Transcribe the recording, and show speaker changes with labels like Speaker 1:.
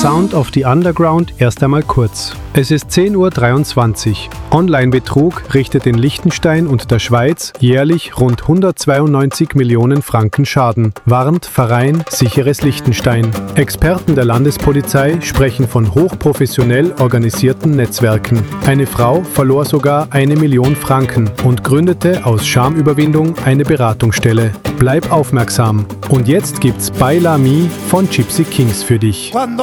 Speaker 1: Sound of the Underground erst einmal kurz. Es ist 10:23 Uhr. Online-Betrug richtet in Liechtenstein und der Schweiz jährlich rund 192 Millionen Franken Schaden, warnt Verein Sicheres Liechtenstein. Experten der Landespolizei sprechen von hochprofessionell organisierten Netzwerken. Eine Frau verlor sogar 1 Million Franken und gründete aus Schamüberwindung eine Beratungsstelle. Bleib aufmerksam. Und jetzt gibt's Baila Mi von Gypsy Kings für dich.
Speaker 2: Cuando